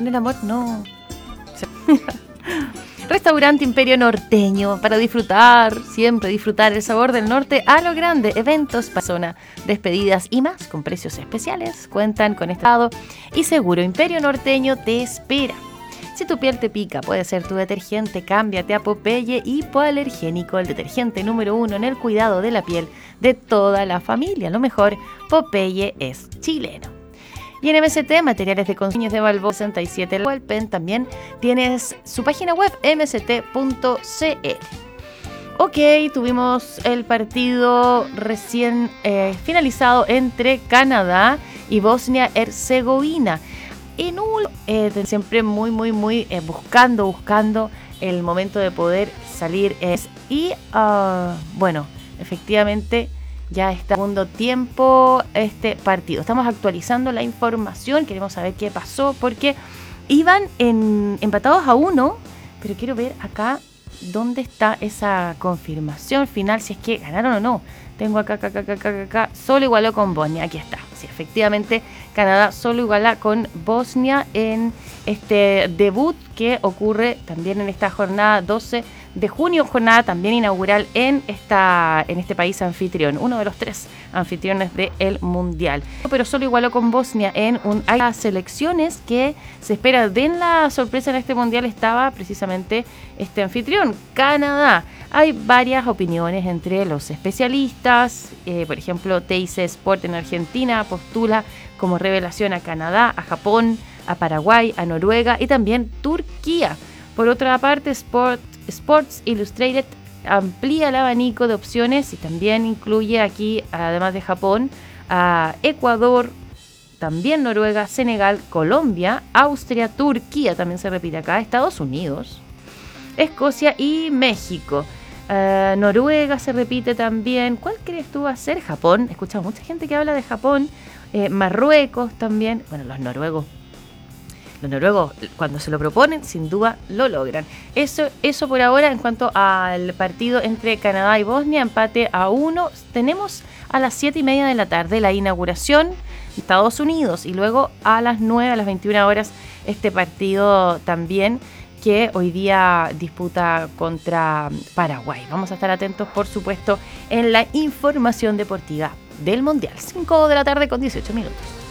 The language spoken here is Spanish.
En el amor no. Restaurante Imperio Norteño, para disfrutar, siempre disfrutar el sabor del norte a lo grande. Eventos, persona, despedidas y más con precios especiales. Cuentan con estado y seguro. Imperio Norteño te espera. Si tu piel te pica, puede ser tu detergente. Cámbiate a Popeye Hipoalergénico, el detergente número 1 en el cuidado de la piel de toda la familia. Lo mejor, Popeye es chileno. Y en MST, materiales de consumo de Balboa 67, el Walpen, también tienes su página web mst.cl. Ok, tuvimos el partido recién finalizado entre Canadá y Bosnia-Herzegovina. En un siempre muy buscando el momento de poder salir. Bueno, efectivamente ya está segundo tiempo este partido. Estamos actualizando la información, queremos saber qué pasó, porque iban empatados a 1, pero quiero ver acá dónde está esa confirmación final, si es que ganaron o no. Tengo acá, solo igualó con Bosnia, aquí está. Sí, efectivamente, Canadá solo iguala con Bosnia en este debut que ocurre también en esta jornada 12 de junio, jornada también inaugural en este país anfitrión, uno de los 3 anfitriones del Mundial. Pero solo igualó con Bosnia hay selecciones que se espera den la sorpresa en este Mundial. Estaba precisamente este anfitrión, Canadá. Hay varias opiniones entre los especialistas. Por ejemplo, TIC Sport en Argentina postula como revelación a Canadá, a Japón, a Paraguay, a Noruega y también Turquía. Por otra parte, Sports Illustrated amplía el abanico de opciones y también incluye aquí, además de Japón, a Ecuador, también Noruega, Senegal, Colombia, Austria, Turquía, también se repite acá, Estados Unidos, Escocia y México. Noruega se repite también. ¿Cuál crees tú va a ser? Japón. He escuchado mucha gente que habla de Japón. Marruecos también. Bueno, los noruegos, cuando se lo proponen, sin duda lo logran. Eso por ahora en cuanto al partido entre Canadá y Bosnia, empate a 1. Tenemos a las 7:30 de la tarde la inauguración de Estados Unidos y luego a las 9, a las 21 horas, este partido también que hoy día disputa contra Paraguay. Vamos a estar atentos, por supuesto, en la información deportiva del Mundial. 5 de la tarde con 18 minutos.